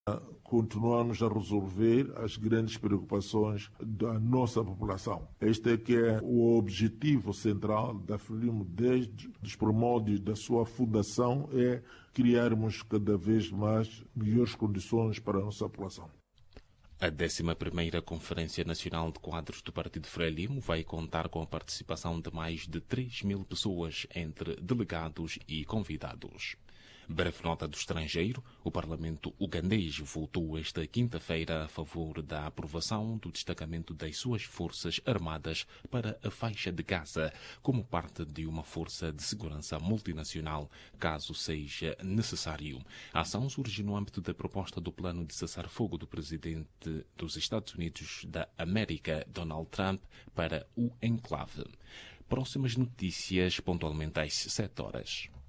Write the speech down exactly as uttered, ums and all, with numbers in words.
Continuamos a resolver as grandes preocupações da nossa população. Este é que é o objetivo central da Frelimo desde os primórdios da sua fundação, é criarmos cada vez mais melhores condições para a nossa população. A décima primeira Conferência Nacional de Quadros do Partido Frelimo vai contar com a participação de mais de três mil pessoas, entre delegados e convidados. Breve nota do estrangeiro, o Parlamento ugandês votou esta quinta-feira a favor da aprovação do destacamento das suas forças armadas para a faixa de Gaza, como parte de uma força de segurança multinacional, caso seja necessário. A ação surge no âmbito da proposta do plano de cessar-fogo do presidente dos Estados Unidos da América, Donald Trump, para o enclave. Próximas notícias, pontualmente às sete horas.